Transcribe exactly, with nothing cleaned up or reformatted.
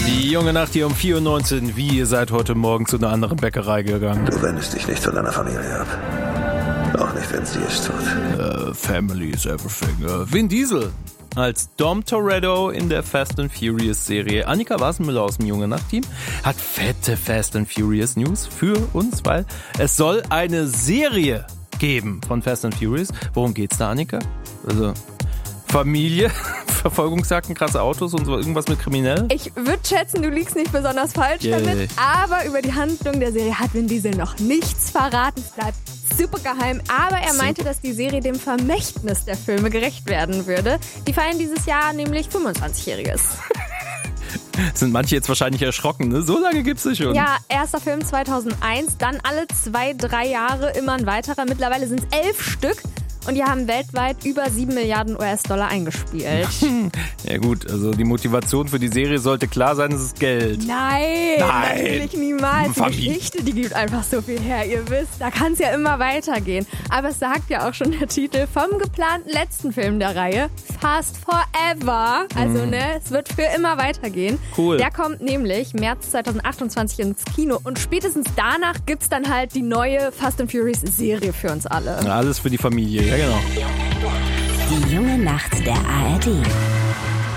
Die junge Nacht hier um vier Uhr neunzehn. Wie, ihr seid heute Morgen zu einer anderen Bäckerei gegangen? Du wendest dich nicht von deiner Familie ab. Auch nicht, wenn sie es tut. Uh, family is everything. Uh, Vin Diesel als Dom Toretto in der Fast and Furious Serie. Annika Wassenmüller aus dem junge Nacht-Team hat fette Fast and Furious News für uns, weil es soll eine Serie geben von Fast and Furious. Worum geht's da, Annika? Also Familie, Verfolgungsjagden, krasse Autos und so irgendwas mit Kriminellen? Ich würde schätzen, du liegst nicht besonders falsch Yeah. damit, aber über die Handlung der Serie hat Vin Diesel noch nichts verraten. Es bleibt super geheim, aber er meinte, dass die Serie dem Vermächtnis der Filme gerecht werden würde. Die feiern dieses Jahr nämlich fünfundzwanzigjähriges. Sind manche jetzt wahrscheinlich erschrocken, ne? So lange gibt's es schon. Ja, erster Film zweitausendeins, dann alle zwei, drei Jahre immer ein weiterer. Mittlerweile sind es elf Stück. Und die haben weltweit über sieben Milliarden U S-Dollar eingespielt. Ja gut, also die Motivation für die Serie sollte klar sein, es ist Geld. Nein, Nein. natürlich niemals. Die Familie. Geschichte, die gibt einfach so viel her, ihr wisst. Da kann es ja immer weitergehen. Aber es sagt ja auch schon der Titel vom geplanten letzten Film der Reihe, Fast Forever. Also ne, es wird für immer weitergehen. Cool. Der kommt nämlich März zweitausendachtundzwanzig ins Kino. Und spätestens danach gibt's dann halt die neue Fast and Furious Serie für uns alle. Ja, alles für die Familie, ja genau. Die junge Nacht der A R D.